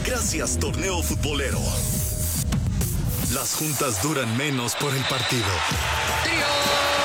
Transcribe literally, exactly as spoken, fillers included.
Gracias, torneo futbolero. Las juntas duran menos por el partido. ¡Tiro!